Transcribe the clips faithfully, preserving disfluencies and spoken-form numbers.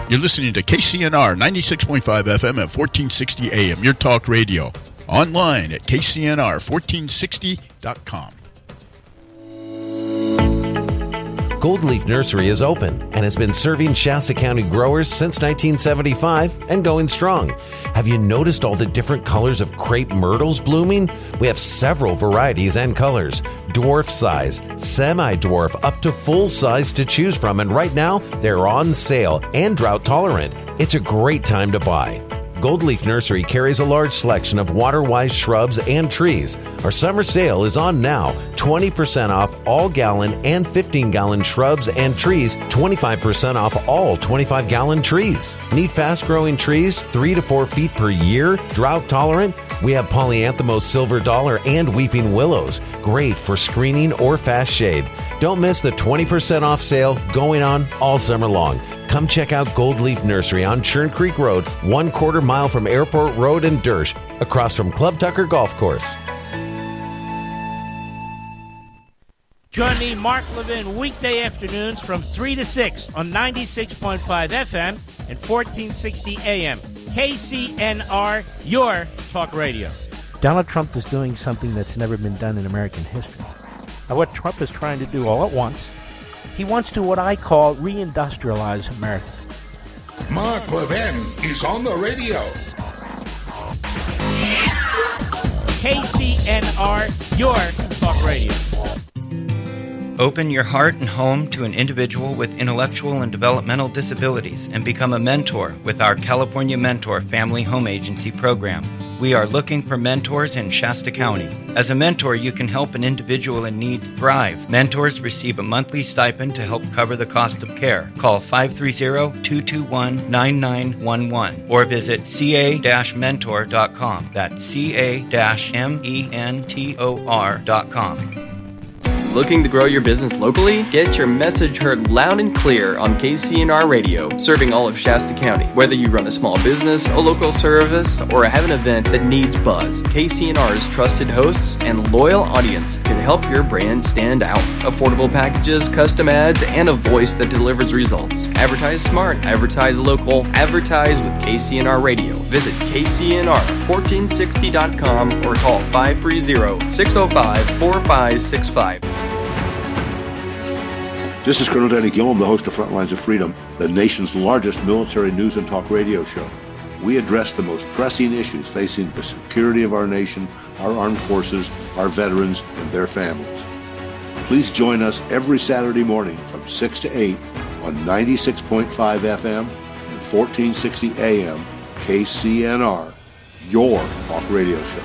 You're listening to K C N R ninety-six point five F M at fourteen sixty A M, your talk radio. Online at K C N R fourteen sixty dot com. Gold Leaf Nursery is open and has been serving Shasta County growers since nineteen seventy-five and going strong. Have you noticed all the different colors of crepe myrtles blooming? We have several varieties and colors. Dwarf size, semi-dwarf, up to full size to choose from. And right now, they're on sale and drought tolerant. It's a great time to buy. Gold Leaf Nursery carries a large selection of water-wise shrubs and trees. Our summer sale is on now. twenty percent off all gallon and fifteen gallon shrubs and trees. twenty-five percent off all twenty-five gallon trees. Need fast-growing trees, three to four feet per year, drought tolerant? We have Polyanthemos silver dollar and weeping willows. Great for screening or fast shade. Don't miss the twenty percent off sale going on all summer long. Come check out Gold Leaf Nursery on Churn Creek Road, one quarter mile from Airport Road and Dersh, across from Club Tucker Golf Course. Join me, Mark Levin, weekday afternoons from three to six on ninety-six point five F M and fourteen sixty A M. K C N R, your talk radio. Donald Trump is doing something that's never been done in American history. Now, what Trump is trying to do all at once, he wants to what I call reindustrialize America. Mark Levin is on the radio. K C N R, your talk radio. Open your heart and home to an individual with intellectual and developmental disabilities and become a mentor with our California Mentor Family Home Agency program. We are looking for mentors in Shasta County. As a mentor, you can help an individual in need thrive. Mentors receive a monthly stipend to help cover the cost of care. Call five three zero, two two one, nine nine one one or visit c a dash mentor dot com. That's c a dash mentor dot com. Looking to grow your business locally? Get your message heard loud and clear on K C N R Radio, serving all of Shasta County. Whether you run a small business, a local service, or have an event that needs buzz, K C N R's trusted hosts and loyal audience can help your brand stand out. Affordable packages, custom ads, and a voice that delivers results. Advertise smart, advertise local, advertise with K C N R Radio. Visit K C N R fourteen sixty dot com or call five three zero, six zero five, four five six five. This is Colonel Danny Gillum, the host of Frontlines of Freedom, the nation's largest military news and talk radio show. We address the most pressing issues facing the security of our nation, our armed forces, our veterans, and their families. Please join us every Saturday morning from six to eight on ninety-six point five F M and fourteen sixty A M K C N R, your talk radio show.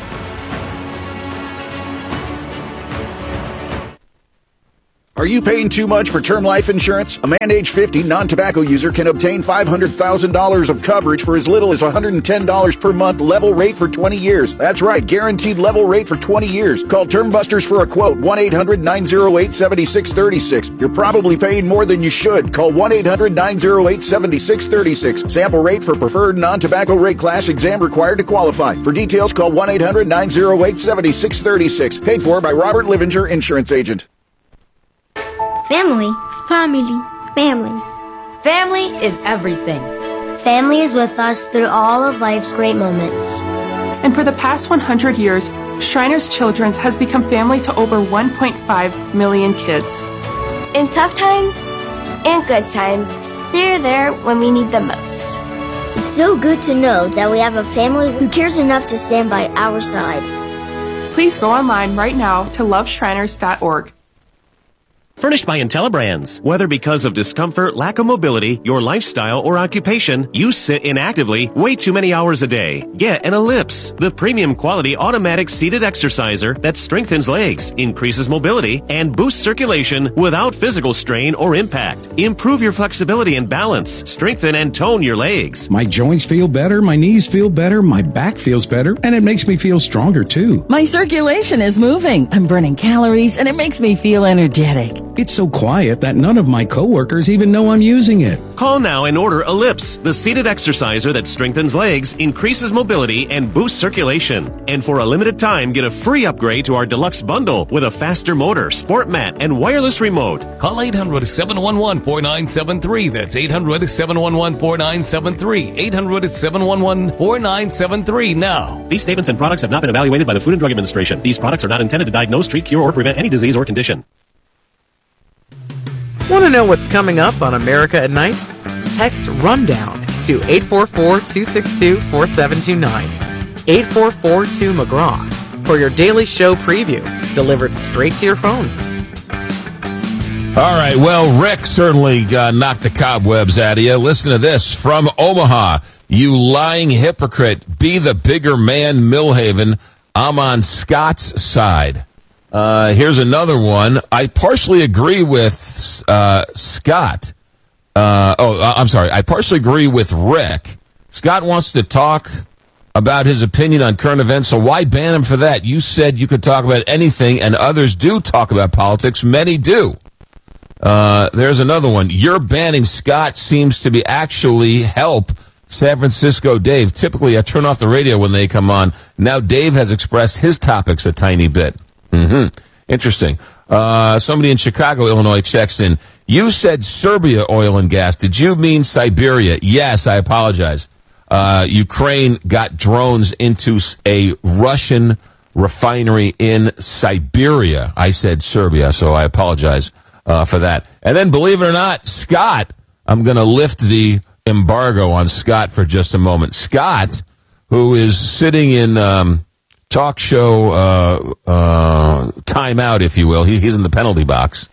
Are you paying too much for term life insurance? A man age fifty non-tobacco user can obtain five hundred thousand dollars of coverage for as little as one hundred ten dollars per month, level rate for twenty years. That's right, guaranteed level rate for twenty years. Call Term Busters for a quote, one eight hundred, nine oh eight, seven six three six. You're probably paying more than you should. Call one eight hundred, nine oh eight, seven six three six. Sample rate for preferred non-tobacco rate class, exam required to qualify. For details, call one eight hundred, nine oh eight, seven six three six. Paid for by Robert Livinger, Insurance Agent. Family. Family. Family. Family is everything. Family is with us through all of life's great moments. And for the past one hundred years, Shriners Children's has become family to over one point five million kids. In tough times and good times, they're there when we need them most. It's so good to know that we have a family who cares enough to stand by our side. Please go online right now to love shriners dot org. Furnished by IntelliBrands. Whether because of discomfort, lack of mobility, your lifestyle, or occupation, you sit inactively way too many hours a day. Get an Ellipse, the premium quality automatic seated exerciser that strengthens legs, increases mobility, and boosts circulation without physical strain or impact. Improve your flexibility and balance. Strengthen and tone your legs. My joints feel better, my knees feel better, my back feels better, and it makes me feel stronger too. My circulation is moving. I'm burning calories, and it makes me feel energetic. It's so quiet that none of my coworkers even know I'm using it. Call now and order Ellipse, the seated exerciser that strengthens legs, increases mobility, and boosts circulation. And for a limited time, get a free upgrade to our deluxe bundle with a faster motor, sport mat, and wireless remote. Call eight hundred, seven one one, four nine seven three. That's eight hundred, seven one one, four nine seven three. eight hundred, seven one one, four nine seven three now. These statements and products have not been evaluated by the Food and Drug Administration. These products are not intended to diagnose, treat, cure, or prevent any disease or condition. Want to know what's coming up on America at Night? Text RUNDOWN to eight four four, two six two, four seven two nine. eight four four two McGraw for your daily show preview, delivered straight to your phone. All right, well, Rick certainly uh, knocked the cobwebs out of you. Listen to this from Omaha. You lying hypocrite. Be the bigger man, Millhaven. I'm on Scott's side. Uh, here's another one. I partially agree with uh, Scott. Uh, oh, I'm sorry. I partially agree with Rick. Scott wants to talk about his opinion on current events, so why ban him for that? You said you could talk about anything, and others do talk about politics. Many do. Uh, there's another one. Your banning Scott seems to be actually help San Francisco Dave. Typically, I turn off the radio when they come on. Now Dave has expressed his topics a tiny bit. Mm-hmm. Interesting. Uh, somebody in Chicago, Illinois checks in. You said Serbia oil and gas. Did you mean Siberia? Yes, I apologize. Uh, Ukraine got drones into a Russian refinery in Siberia. I said Serbia, so I apologize uh, for that. And then, believe it or not, Scott, I'm going to lift the embargo on Scott for just a moment. Scott, who is sitting in um, talk show uh, uh, timeout, if you will. He, he's in the penalty box.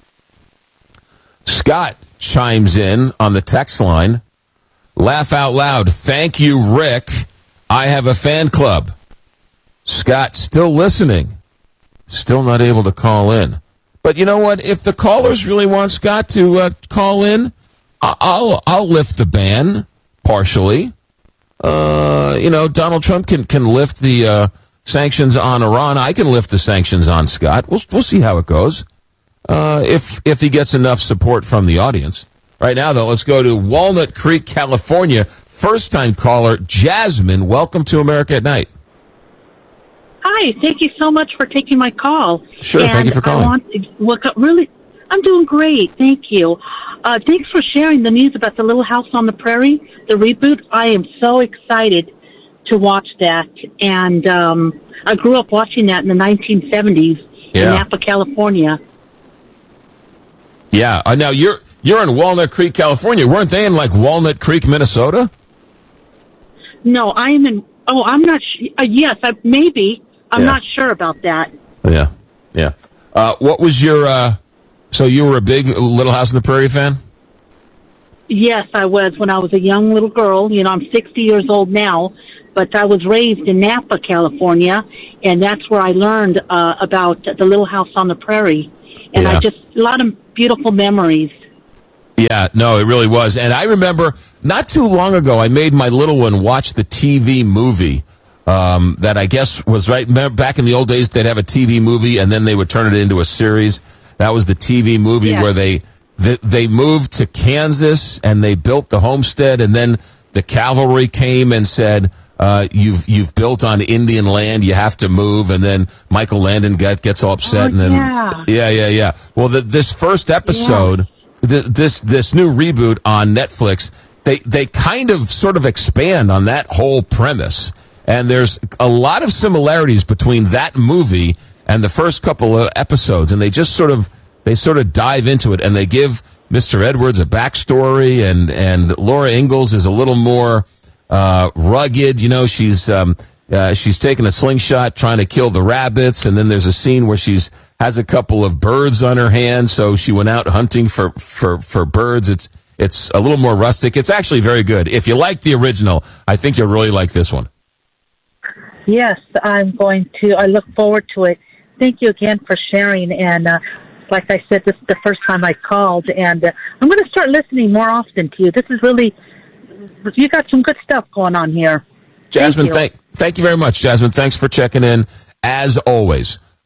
Scott chimes in on the text line. Laugh out loud. Thank you, Rick. I have a fan club. Scott still listening. Still not able to call in. But you know what? If the callers really want Scott to uh, call in, I'll I'll lift the ban partially. Uh, you know, Donald Trump can, can lift the uh, sanctions on Iran. I can lift the sanctions on Scott. We'll we'll see how it goes. Uh, if if he gets enough support from the audience. Right now, though, let's go to Walnut Creek, California. First-time caller, Jasmine. Welcome to America at Night. Hi, thank you so much for taking my call. Sure, and thank you for calling. I want to look up really, I'm doing great, thank you. Uh, thanks for sharing the news about the Little House on the Prairie, the reboot. I am so excited to watch that. And um, I grew up watching that in the nineteen seventies Yeah. in Napa, California. Yeah, uh, now you're you're in Walnut Creek, California. Weren't they in, like, Walnut Creek, Minnesota? No, I am in, oh, I'm not, sh- uh, yes, I, maybe. I'm Yeah. not sure about that. Yeah, yeah. Uh, what was your, uh, so you were a big Little House on the Prairie fan? Yes, I was when I was a young little girl. You know, I'm sixty years old now, but I was raised in Napa, California, and that's where I learned uh, about the Little House on the Prairie. And Yeah. I just, a lot of beautiful memories. Yeah, no, it really was. And I remember not too long ago, I made my little one watch the T V movie um, that I guess was right. Remember back in the old days, they'd have a T V movie and then they would turn it into a series. That was the T V movie Yeah. where they, they they moved to Kansas and they built the homestead, and then the cavalry came and said, uh, "You've you've built on Indian land. You have to move." And then Michael Landon get, gets all upset, Oh, and then yeah. yeah, yeah, yeah. Well, the, this first episode. The, this this new reboot on Netflix, they they kind of sort of expand on that whole premise, and there's a lot of similarities between that movie and the first couple of episodes, and they just sort of they sort of dive into it, and they give Mister Edwards a backstory, and and Laura Ingalls is a little more uh, rugged. You know, she's um, uh, she's taking a slingshot trying to kill the rabbits, and then there's a scene where she's has a couple of birds on her hand, so she went out hunting for, for, for birds. It's it's a little more rustic. It's actually very good. If you like the original, I think you'll really like this one. Yes, I'm going to. I look forward to it. Thank you again for sharing. And uh, like I said, this is the first time I called, and uh, I'm going to start listening more often to you. This is really, you got some good stuff going on here. Jasmine, Thank you. thank, thank you very much, Jasmine. Thanks for checking in, as always.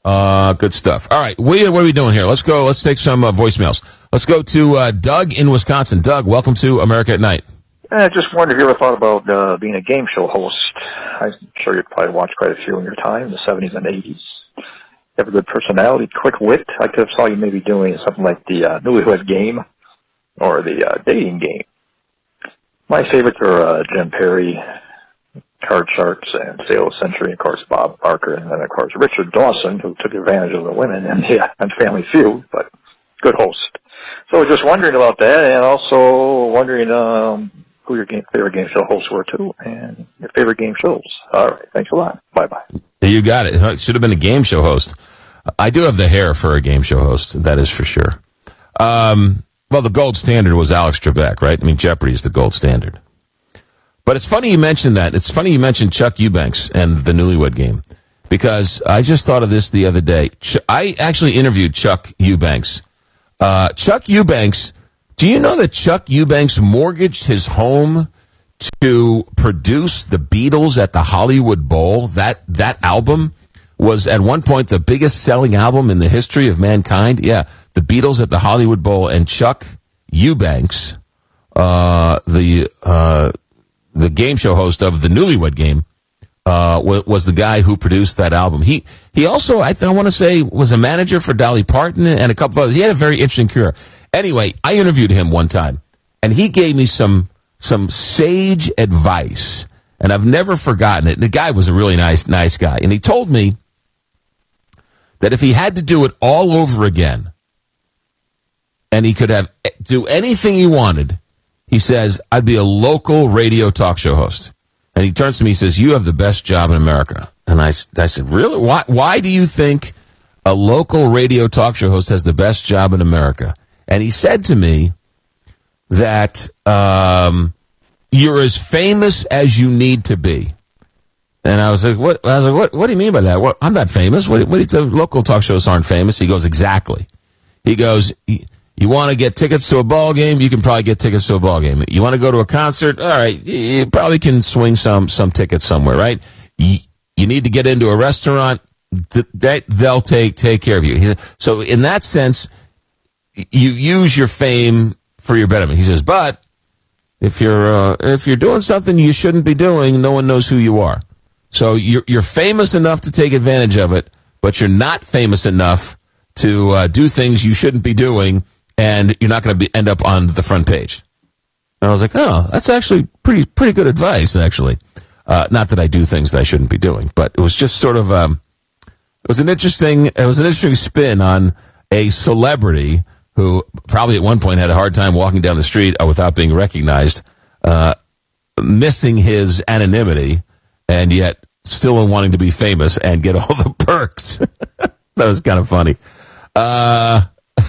Uh, good stuff. All right, we, what are we doing here? Let's go. Let's take some uh, voicemails. Let's go to uh, Doug in Wisconsin. Doug, welcome to America at Night. I just wondered if you ever thought about uh, being a game show host. I'm sure you've probably watched quite a few in your time, in the seventies and eighties. You have a good personality, quick wit. I could have saw you maybe doing something like the uh, Newlywed Game or the uh, Dating Game. My favorites are uh, Jim Perry, Card Sharks, and Sale of the Century, of course, Bob Barker, and then, of course, Richard Dawson, who took advantage of the women and, yeah, and Family Feud, but good host. So I was just wondering about that, and also wondering um, who your game, favorite game show hosts were, too, and your favorite game shows. All right, thanks a lot. Bye-bye. You got it. It should have been a game show host. I do have the hair for a game show host, that is for sure. Um, well, the gold standard was Alex Trebek, right? I mean, Jeopardy is the gold standard. But it's funny you mentioned that. It's funny you mentioned Chuck Eubanks and the Newlywed Game, because I just thought of this the other day. Ch- I actually interviewed Chuck Eubanks. Uh, Chuck Eubanks, do you know that Chuck Eubanks mortgaged his home to produce the Beatles at the Hollywood Bowl? That that album was at one point the biggest selling album in the history of mankind. Yeah, the Beatles at the Hollywood Bowl, and Chuck Eubanks, uh, the uh, the game show host of the Newlywed Game, uh, was, was the guy who produced that album. He he also, I, th- I want to say, was a manager for Dolly Parton and a couple of others. He had a very interesting career. Anyway, I interviewed him one time, and he gave me some some sage advice, and I've never forgotten it. The guy was a really nice nice guy, and he told me that if he had to do it all over again, and he could have do anything he wanted, he says, I'd be a local radio talk show host. And he turns to me, he says, you have the best job in America. And I, I said, really? Why, why do you think a local radio talk show host has the best job in America? And he said to me that um, you're as famous as you need to be. And I was like, what? I was like, what? What do you mean by that? What? I'm not famous. What? What? It's a, local talk shows aren't famous. He goes, exactly. He goes, you want to get tickets to a ball game? You can probably get tickets to a ball game. You want to go to a concert? All right, you probably can swing some some tickets somewhere, right? You, you need to get into a restaurant? That they'll take take care of you. He said, so in that sense, you use your fame for your betterment. He says, but if you're uh, if you're doing something you shouldn't be doing, no one knows who you are. So you're you're famous enough to take advantage of it, but you're not famous enough to uh, do things you shouldn't be doing, and you're not going to end up on the front page. And I was like, oh, that's actually pretty pretty good advice, actually. Uh, not that I do things that I shouldn't be doing, but it was just sort of um, it was an interesting it was an interesting spin on a celebrity who probably at one point had a hard time walking down the street without being recognized, uh, missing his anonymity, and yet still wanting to be famous and get all the perks. That was kind of funny. Uh,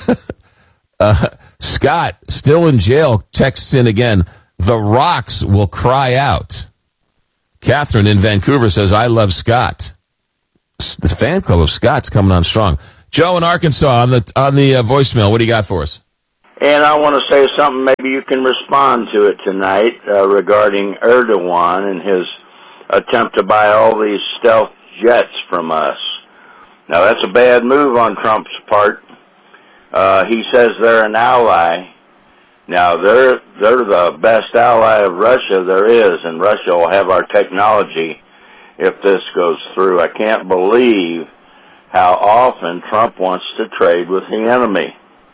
uh, Scott, still in jail, texts in again, the Rocks will cry out. Catherine in Vancouver says, I love Scott. The fan club of Scott's coming on strong. Joe in Arkansas on the on the uh, voicemail. What do you got for us? And I want to say something. Maybe you can respond to it tonight uh, regarding Erdogan and his attempt to buy all these stealth jets from us. Now, that's a bad move on Trump's part. Uh, he says they're an ally. Now, they're they're the best ally of Russia there is, and Russia will have our technology if this goes through. I can't believe how often Trump wants to trade with the enemy.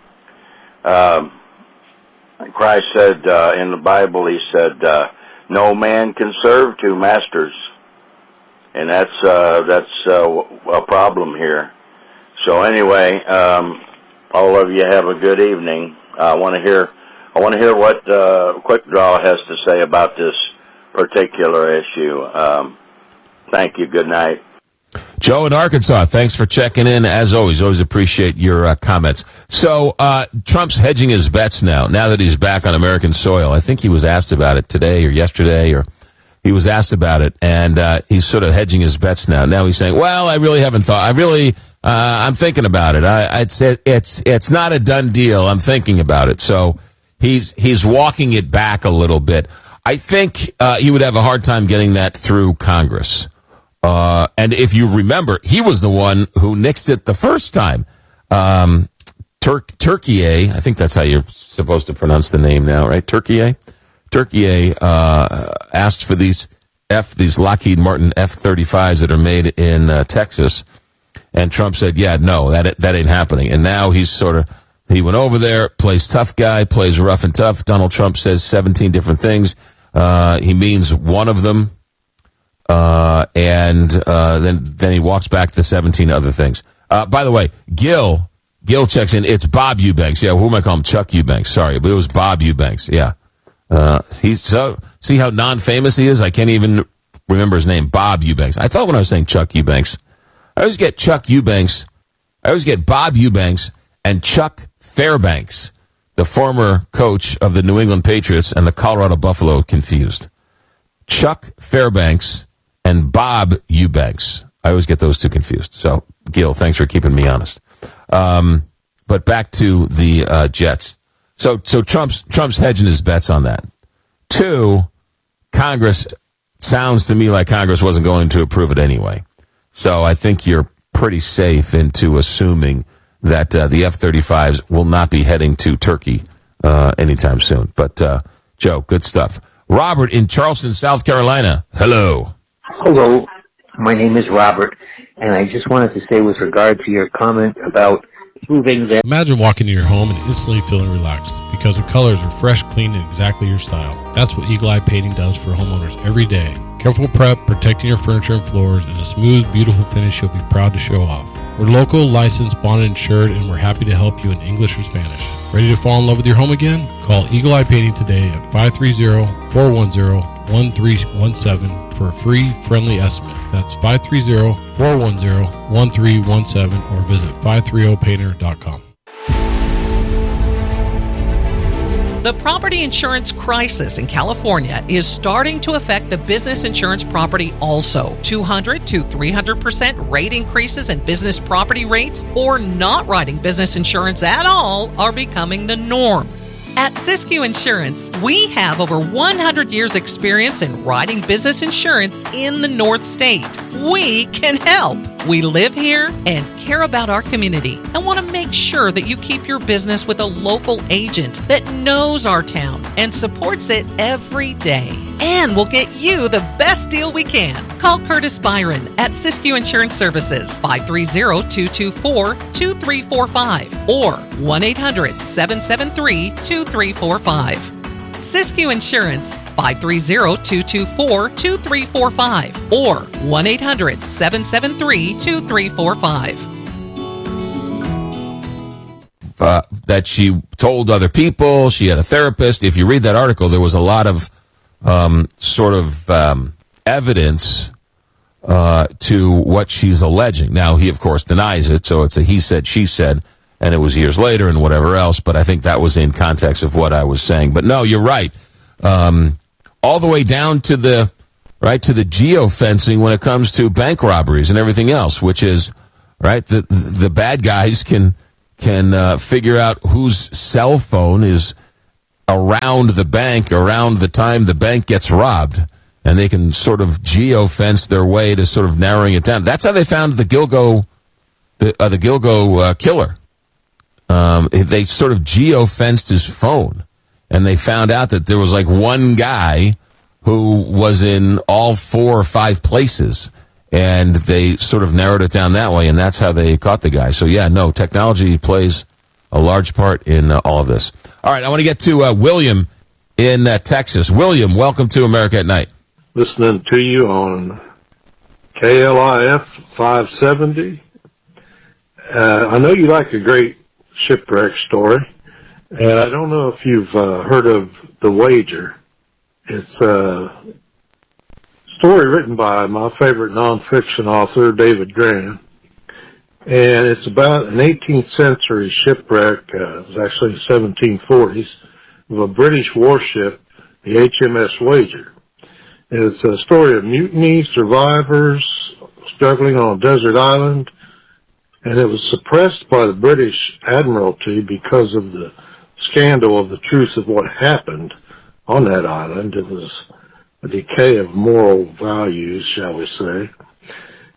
Um, Christ said uh, in the Bible, he said, uh, no man can serve two masters. And that's uh, that's uh, a problem here. So anyway, um, all of you have a good evening. I want to hear I want to hear what uh, Quick Draw has to say about this particular issue. Um, thank you. Good night. Joe in Arkansas, thanks for checking in. As always, always appreciate your uh, comments. So uh, Trump's hedging his bets now, now that he's back on American soil. I think he was asked about it today or yesterday, or he was asked about it, and uh, he's sort of hedging his bets now. Now he's saying, well, I really haven't thought. I really, uh, I'm thinking about it. I, I'd say it's it's not a done deal. I'm thinking about it. So he's he's walking it back a little bit. I think uh, he would have a hard time getting that through Congress. Uh, and if you remember, he was the one who nixed it the first time. Um, Tur- Turkiye, I think that's how you're supposed to pronounce the name now, right? Turkiye? Turkiye uh, asked for these F, these Lockheed Martin F thirty-fives that are made in uh, Texas, and Trump said, "Yeah, no, that that ain't happening." And now he's sort of he went over there, plays tough guy, plays rough and tough. Donald Trump says seventeen different things. Uh, he means one of them, uh, and uh, then then he walks back to seventeen other things. Uh, by the way, Gil. Gil checks in. It's Bob Eubanks. Yeah, who am I calling him? Chuck Eubanks. Sorry, but it was Bob Eubanks. Yeah. Uh, he's so, see how non-famous he is? I can't even remember his name. Bob Eubanks. I thought when I was saying Chuck Eubanks, I always get Chuck Eubanks. I always get Bob Eubanks and Chuck Fairbanks, the former coach of the New England Patriots and the Colorado Buffalo, confused. Chuck Fairbanks and Bob Eubanks. I always get those two confused. So, Gil, thanks for keeping me honest. Um, but back to the uh, Jets. So, so Trump's Trump's hedging his bets on that. Two, Congress sounds to me like Congress wasn't going to approve it anyway. So, I think you're pretty safe into assuming that uh, the F thirty-fives will not be heading to Turkey uh, anytime soon. But uh, Joe, good stuff. Robert in Charleston, South Carolina. Hello. Hello. My name is Robert. And I just wanted to say with regard to your comment about moving that. Imagine walking into your home and instantly feeling relaxed because the colors are fresh, clean, and exactly your style. That's what Eagle Eye Painting does for homeowners every day. Careful prep, protecting your furniture and floors, and a smooth, beautiful finish you'll be proud to show off. We're local, licensed, bonded, insured, and we're happy to help you in English or Spanish. Ready to fall in love with your home again? Call Eagle Eye Painting today at five three zero, four one zero, one three one seven for a free, friendly estimate. That's five three zero, four one zero, one three one seven or visit five three zero painter dot com. The property insurance crisis in California is starting to affect the business insurance property also. two hundred to three hundred percent rate increases in business property rates or not writing business insurance at all are becoming the norm. At Siskiyou Insurance, we have over one hundred years experience in writing business insurance in the North State. We can help. We live here and care about our community and want to make sure that you keep your business with a local agent that knows our town and supports it every day. And we'll get you the best deal we can. Call Curtis Byron at Siskiyou Insurance Services, five three zero, two two four, two three four five or one eight hundred, seven seven three, two three four five. Siskiyou Insurance, five three zero, two two four, two three four five or one eight hundred, seven seven three, two three four five. Uh, that she told other people, she had a therapist. If you read that article, there was a lot of um, sort of um, evidence uh, to what she's alleging. Now, he, of course, denies it, so it's a he said, she said, and it was years later and whatever else, but I think that was in context of what I was saying. But no, you're right. Um, all the way down to the, right, to the geofencing when it comes to bank robberies and everything else, which is, right, the, the bad guys can, can uh, figure out whose cell phone is around the bank, around the time the bank gets robbed, and they can sort of geofence their way to sort of narrowing it down. That's how they found the Gilgo, the, uh, the Gilgo uh, killer. Um, they sort of geofenced his phone, and they found out that there was like one guy who was in all four or five places, and they sort of narrowed it down that way, and that's how they caught the guy. So, yeah, no, technology plays a large part in uh, all of this. All right, I want to get to uh, William in uh, Texas. William, welcome to America at Night. Listening to you on K L I F five seventy. Uh, I know you like a great shipwreck story, and I don't know if you've uh, heard of The Wager. It's a story written by my favorite nonfiction author, David Grann, and it's about an eighteenth century shipwreck, uh, it was actually seventeen forties, of a British warship, the H M S Wager. It's a story of mutiny, survivors struggling on a desert island, and it was suppressed by the British Admiralty because of the scandal of the truth of what happened on that island. It was a decay of moral values, shall we say.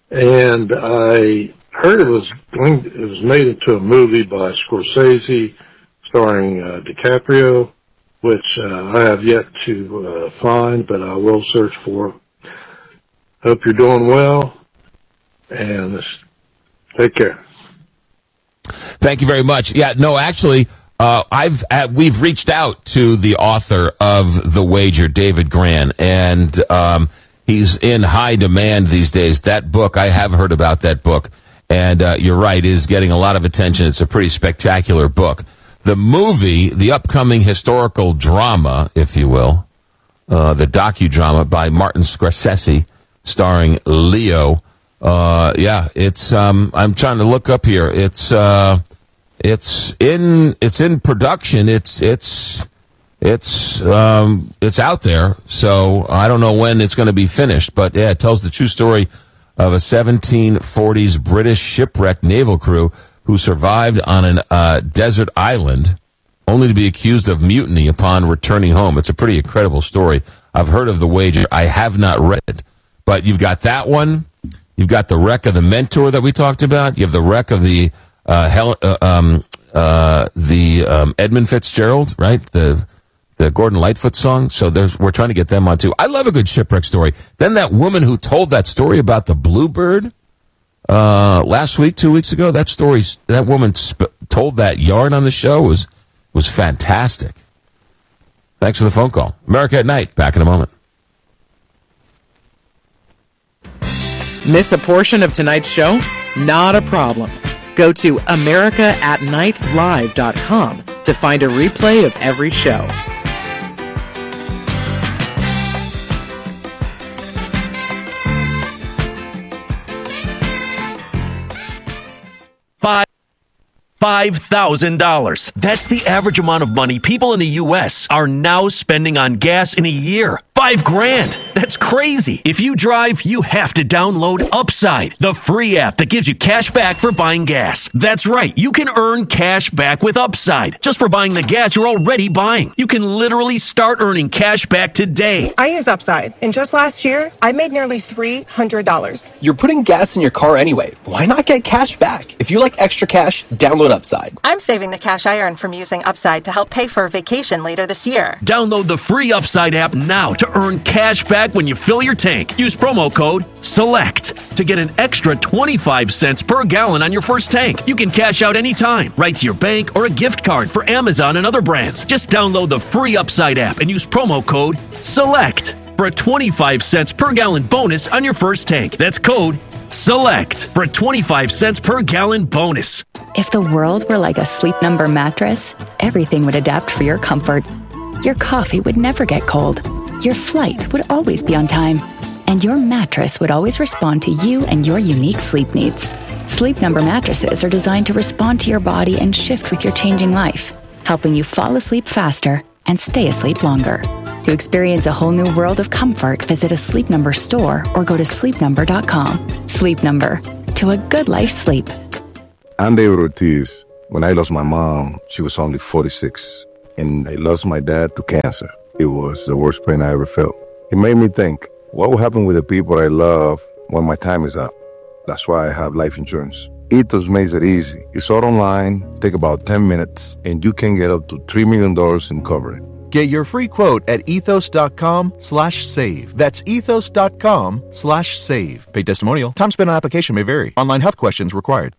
and I heard it was going, it was made into a movie by Scorsese starring uh, DiCaprio, which uh, I have yet to uh, find, but I will search for. Hope you're doing well, and take care. Thank you very much. Yeah, no, actually, uh, I've uh, we've reached out to the author of The Wager, David Grann, and um, he's in high demand these days. That book, I have heard about that book, and uh, you're right, is getting a lot of attention. It's a pretty spectacular book. The movie, the upcoming historical drama, if you will, uh, the docudrama by Martin Scorsese, starring Leo. Uh, yeah, it's, um, I'm trying to look up here. It's, uh, it's in, it's in production. It's, it's, it's, um, it's out there. So I don't know when it's going to be finished, but yeah, it tells the true story of a seventeen forties British shipwrecked naval crew who survived on an, uh, desert island only to be accused of mutiny upon returning home. It's a pretty incredible story. I've heard of The Wager. I have not read it, but you've got that one. You've got the wreck of the Mentor that we talked about. You have the wreck of the uh, Hel- uh, um, uh, the um, Edmund Fitzgerald, right? The the Gordon Lightfoot song. So there's, we're trying to get them on too. I love a good shipwreck story. Then that woman who told that story about the Bluebird uh, last week, two weeks ago. That story, that woman sp- told that yarn on the show was was fantastic. Thanks for the phone call. America at Night. Back in a moment. Miss a portion of tonight's show? Not a problem. Go to america at night live dot com to find a replay of every show. Five. five thousand dollars. That's the average amount of money people in the U S are now spending on gas in a year. Five grand. That's crazy. If you drive, you have to download Upside, the free app that gives you cash back for buying gas. That's right. You can earn cash back with Upside just for buying the gas you're already buying. You can literally start earning cash back today. I use Upside, and just last year, I made nearly three hundred dollars. You're putting gas in your car anyway. Why not get cash back? If you like extra cash, download Upside. I'm saving the cash I earn from using Upside to help pay for a vacation later this year. Download the free Upside app now to earn cash back when you fill your tank. Use promo code SELECT to get an extra twenty-five cents per gallon on your first tank. You can cash out anytime, right to your bank or a gift card for Amazon and other brands. Just download the free Upside app and use promo code SELECT for a twenty-five cents per gallon bonus on your first tank. That's code SELECT for a twenty-five cents per gallon bonus. If the world were like a Sleep Number mattress, everything would adapt for your comfort. Your coffee would never get cold. Your flight would always be on time. And your mattress would always respond to you and your unique sleep needs. Sleep Number mattresses are designed to respond to your body and shift with your changing life, helping you fall asleep faster and stay asleep longer. To experience a whole new world of comfort, visit a Sleep Number store or go to sleep number dot com. Sleep Number. To a good life sleep. I'm David Ortiz. When I lost my mom, she was only forty-six. And I lost my dad to cancer. It was the worst pain I ever felt. It made me think, what will happen with the people I love when my time is up? That's why I have life insurance. Ethos makes it easy. It's all online, take about ten minutes, and you can get up to three million dollars in coverage. Get your free quote at ethos.com slash save. That's ethos.com slash save. Paid testimonial. Time spent on application may vary. Online health questions required.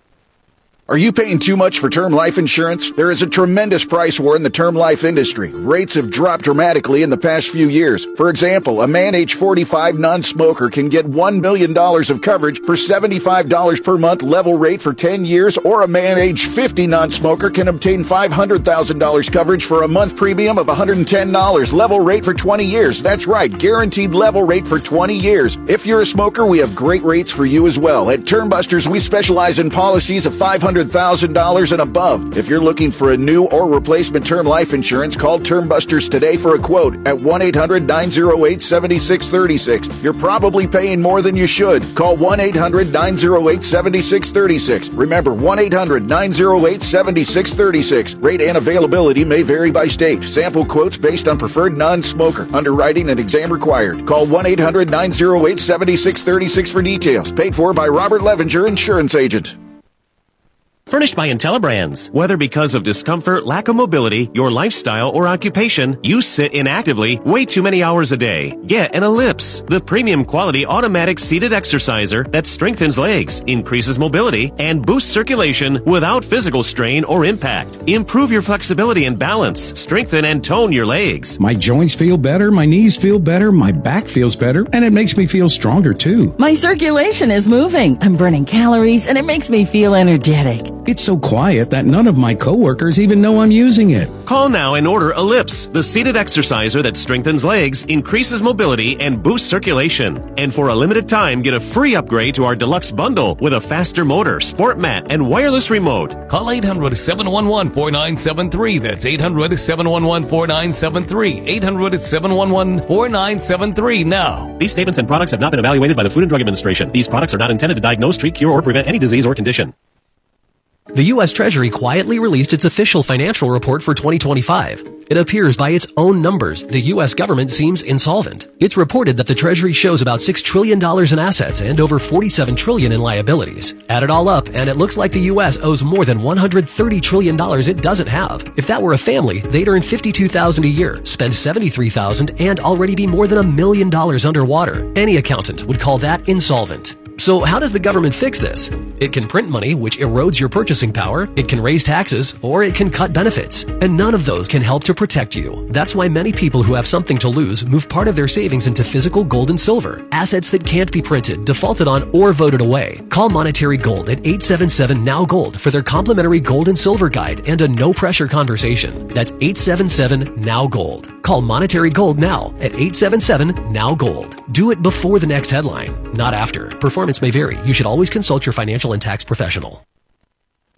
Are you paying too much for term life insurance? There is a tremendous price war in the term life industry. Rates have dropped dramatically in the past few years. For example, a man age forty-five non-smoker can get one million dollars of coverage for seventy-five dollars per month level rate for ten years, or a man age fifty non-smoker can obtain five hundred thousand dollars coverage for a month premium of one hundred ten dollars level rate for twenty years. That's right, guaranteed level rate for twenty years. If you're a smoker, we have great rates for you as well. At Term Busters, we specialize in policies of five hundred hundred thousand dollars and above. If you're looking for a new or replacement term life insurance, call Term Busters today for a quote at one eight hundred nine oh eight seven six three six. You're probably paying more than you should. Call one eight hundred nine oh eight seven six three six. Remember, one eight hundred nine oh eight seven six three six. Rate and availability may vary by state. Sample quotes based on preferred non-smoker. Underwriting and exam required. Call one eight hundred nine oh eight seven six three six for details. Paid for by Robert Levenger, Insurance Agent. Furnished by IntelliBrands. Whether because of discomfort, lack of mobility, your lifestyle, or occupation, you sit inactively way too many hours a day. Get an Ellipse, the premium quality automatic seated exerciser that strengthens legs, increases mobility, and boosts circulation without physical strain or impact. Improve your flexibility and balance, strengthen and tone your legs. My joints feel better, my knees feel better, my back feels better, and it makes me feel stronger too. My circulation is moving. I'm burning calories, and it makes me feel energetic. It's so quiet that none of my coworkers even know I'm using it. Call now and order Ellipse, the seated exerciser that strengthens legs, increases mobility, and boosts circulation. And for a limited time, get a free upgrade to our deluxe bundle with a faster motor, sport mat, and wireless remote. Call eight hundred seven one one four nine seven three. That's eight hundred seven one one four nine seven three. eight hundred seven one one four nine seven three now. These statements and products have not been evaluated by the Food and Drug Administration. These products are not intended to diagnose, treat, cure, or prevent any disease or condition. The U S Treasury quietly released its official financial report for twenty twenty-five. It appears by its own numbers, the U S government seems insolvent. It's reported that the Treasury shows about six trillion dollars in assets and over forty-seven trillion dollars in liabilities. Add it all up, and it looks like the U S owes more than one hundred thirty trillion dollars it doesn't have. If that were a family, they'd earn fifty-two thousand dollars a year, spend seventy-three thousand dollars, and already be more than a million dollars underwater. Any accountant would call that insolvent. So how does the government fix this? It can print money, which erodes your purchasing power, it can raise taxes, or it can cut benefits. And none of those can help to protect you. That's why many people who have something to lose move part of their savings into physical gold and silver, assets that can't be printed, defaulted on, or voted away. Call Monetary Gold at eight seven seven N O W Gold for their complimentary gold and silver guide and a no-pressure conversation. That's eight seven seven N O W Gold. Call Monetary Gold now at eight seven seven N O W Gold. Do it before the next headline, not after. Performance may vary. You should always consult your financial and tax professional.